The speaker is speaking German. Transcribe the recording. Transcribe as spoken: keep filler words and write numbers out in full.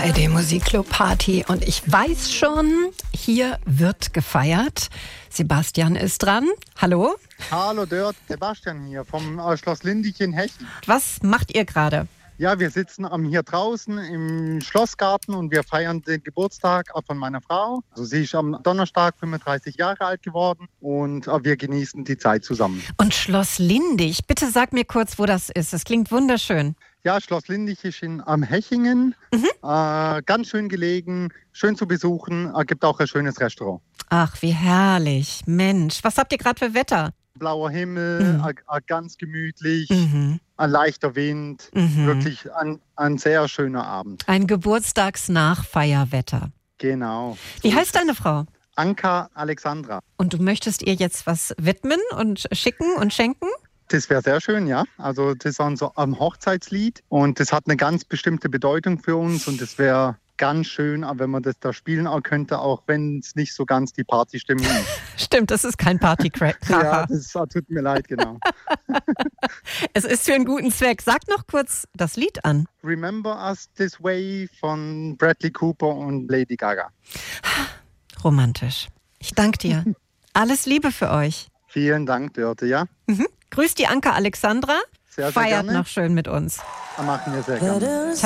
A R D Musikclub Party und ich weiß schon, hier wird gefeiert. Sebastian ist dran. Hallo. Hallo Dört, Sebastian hier vom äh, Schloss Lindig in Hechen. Was macht ihr gerade? Ja, wir sitzen am hier draußen im Schlossgarten und wir feiern den Geburtstag von meiner Frau. Also sie ist am Donnerstag fünfunddreißig Jahre alt geworden und äh, wir genießen die Zeit zusammen. Und Schloss Lindig, bitte sag mir kurz, wo das ist. Das klingt wunderschön. Ja, Schloss Lindig ist in, am Hechingen, mhm. äh, ganz schön gelegen, schön zu besuchen, äh, gibt auch ein schönes Restaurant. Ach, wie herrlich. Mensch, was habt ihr gerade für Wetter? Blauer Himmel, Mhm. äh, äh, ganz gemütlich, Mhm. ein leichter Wind, Mhm. wirklich ein, ein sehr schöner Abend. Ein Geburtstagsnachfeierwetter. Genau. Wie heißt deine Frau? Anka Alexandra. Und du möchtest ihr jetzt was widmen und schicken und schenken? Das wäre sehr schön, ja. Also das ist so ein Hochzeitslied und das hat eine ganz bestimmte Bedeutung für uns und das wäre ganz schön, wenn man das da spielen auch könnte, auch wenn es nicht so ganz die Partystimmung ist. Stimmt, das ist kein Partykracher. Ja, das tut mir leid, genau. Es ist für einen guten Zweck. Sag noch kurz das Lied an. Remember Us This Way von Bradley Cooper und Lady Gaga. Romantisch. Ich danke dir. Alles Liebe für euch. Vielen Dank, Dörte, ja. Mhm. Grüß die Anka Alexandra. Sehr, sehr Feiert gerne. noch schön mit uns. Machen wir sehr gerne.